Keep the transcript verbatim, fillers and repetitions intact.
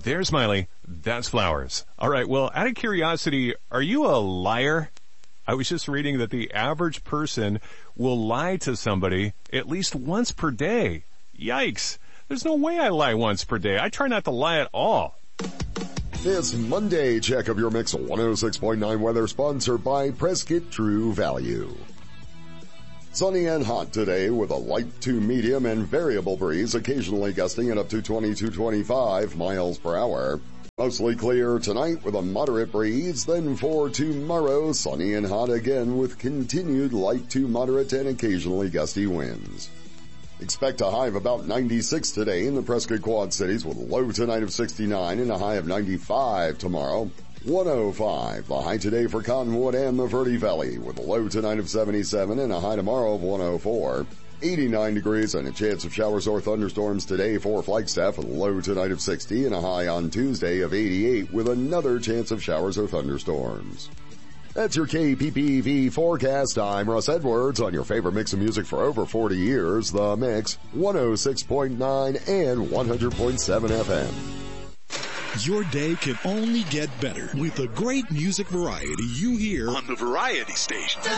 There's Miley. That's flowers. All right. Well, out of curiosity, are you a liar? I was just reading that the average person will lie to somebody at least once per day. Yikes. There's no way I lie once per day. I try not to lie at all. This Monday check of your mix one oh six point nine weather sponsored by Prescott True Value. Sunny and hot today with a light to medium and variable breeze, occasionally gusting at up to twenty to twenty-five miles per hour. Mostly clear tonight with a moderate breeze, then for tomorrow, sunny and hot again with continued light to moderate and occasionally gusty winds. Expect a high of about ninety-six today in the Prescott Quad Cities with a low tonight of sixty-nine and a high of ninety-five tomorrow. one oh five, the high today for Cottonwood and the Verde Valley with a low tonight of seventy-seven and a high tomorrow of one oh four. eighty-nine degrees and a chance of showers or thunderstorms today for Flagstaff with a low tonight of sixty and a high on Tuesday of eighty-eight with another chance of showers or thunderstorms. That's your K P P V forecast. I'm Russ Edwards on your favorite mix of music for over forty years, The Mix, one oh six point nine and one hundred point seven F M. Your day can only get better with the great music variety you hear on the Variety Station.